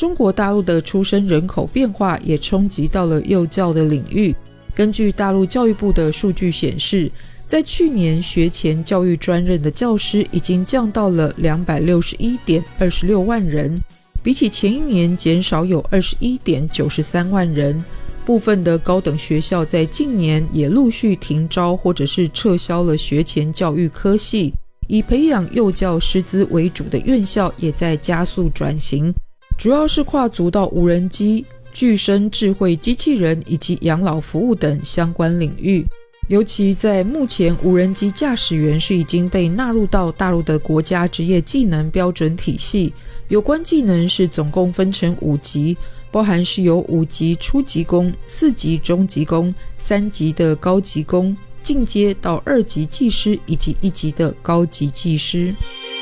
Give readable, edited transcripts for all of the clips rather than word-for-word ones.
中国大陆的出生人口变化也冲击到了幼教的领域。根据大陆教育部的数据显示，在去年学前教育专任的教师已经降到了 261.26 万人，比起前一年减少有 21.93 万人。部分的高等学校在近年也陆续停招或者是撤销了学前教育科系，以培养幼教师资为主的院校也在加速转型，主要是跨足到无人机、具身智慧机器人以及养老服务等相关领域。尤其在目前，无人机驾驶员是已经被纳入到大陆的国家职业技能标准体系，有关技能是总共分成5级，包含是有5级初级工、4级中级工、3级的高级工，进阶到2级技师以及1级的高级技师。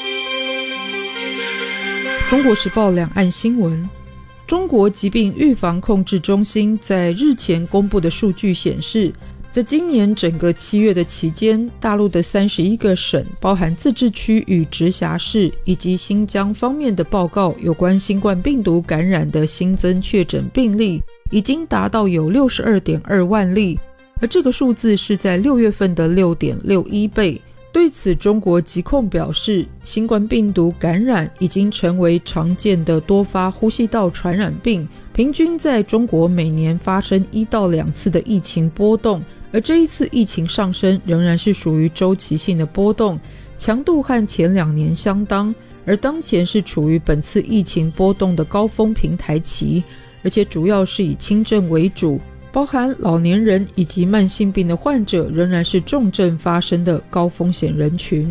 中国时报两岸新闻，中国疾病预防控制中心在日前公布的数据显示，在今年整个7月的期间，大陆的31个省，包含自治区与直辖市以及新疆方面的报告有关新冠病毒感染的新增确诊病例已经达到有 62.2 万例，而这个数字是在6月份的 6.61 倍。对此，中国疾控表示，新冠病毒感染已经成为常见的多发呼吸道传染病，平均在中国每年发生1到2次的疫情波动，而这一次疫情上升仍然是属于周期性的波动，强度和前2年相当，而当前是处于本次疫情波动的高峰平台期，而且主要是以轻症为主，包含老年人以及慢性病的患者仍然是重症发生的高风险人群。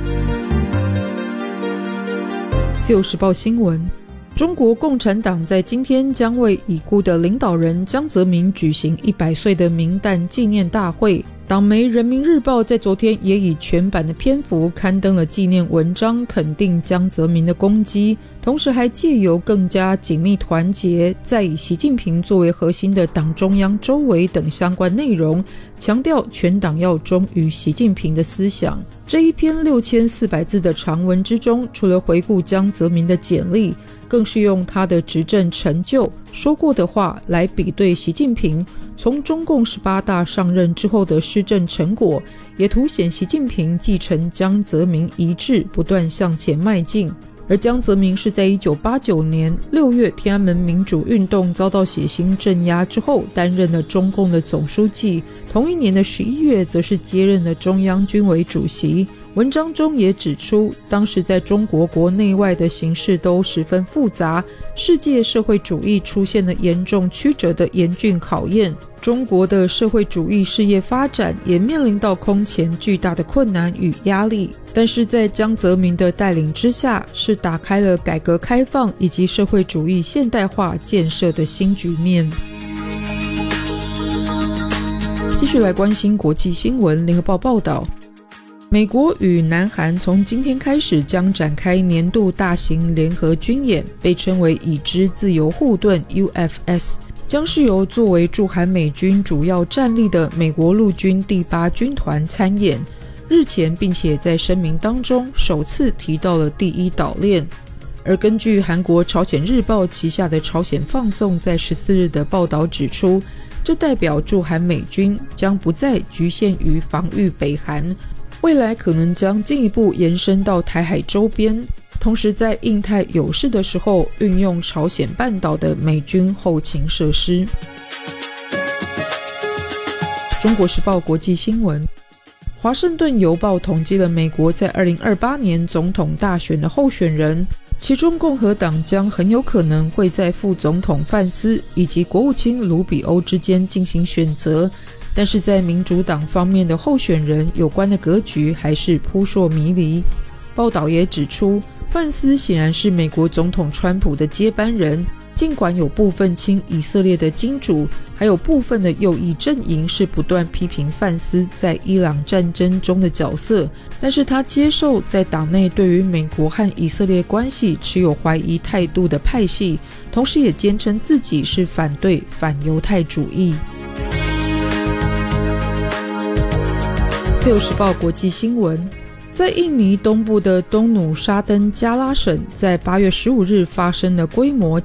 自由时报新闻，中国共产党在今天将为已故的领导人江泽民举行100岁的冥诞纪念大会。党媒人民日报在昨天也以全版的篇幅刊登了纪念文章，肯定江泽民的功绩，同时还借由更加紧密团结，再以习近平作为核心的党中央周围等相关内容，强调全党要忠于习近平的思想。这一篇6400字的长文之中，除了回顾江泽民的简历，更是用他的执政成就、说过的话来比对习近平从中共18大上任之后的施政成果，也凸显习近平继承江泽民遗志，不断向前迈进。而江泽民是在1989年6月天安门民主运动遭到血腥镇压之后担任了中共的总书记，同一年的11月则是接任了中央军委主席。文章中也指出，当时在中国国内外的形势都十分复杂，世界社会主义出现了严重曲折的严峻考验，中国的社会主义事业发展也面临到空前巨大的困难与压力。但是在江泽民的带领之下，是打开了改革开放以及社会主义现代化建设的新局面。继续来关心国际新闻，联合报报道，美国与南韩从今天开始将展开年度大型联合军演，被称为已知自由护盾 UFS， 将是由作为驻韩美军主要战力的美国陆军第8军团参演。日前并且在声明当中首次提到了第1岛链。而根据韩国朝鲜日报旗下的朝鲜放送在14日的报道指出，这代表驻韩美军将不再局限于防御北韩，未来可能将进一步延伸到台海周边，同时在印太有事的时候运用朝鲜半岛的美军后勤设施。中国时报国际新闻，华盛顿邮报统计了美国在2028年总统大选的候选人，其中共和党将很有可能会在副总统范斯以及国务卿卢比欧之间进行选择，但是在民主党方面的候选人有关的格局还是扑朔迷离。报道也指出，范斯显然是美国总统川普的接班人，尽管有部分亲以色列的金主，还有部分的右翼阵营是不断批评范斯在伊朗战争中的角色，但是他接受在党内对于美国和以色列关系持有怀疑态度的派系，同时也坚称自己是反对反犹太主义。自由时报国际新闻，在印尼东部的东努沙登加拉省，在8月15日发生了规模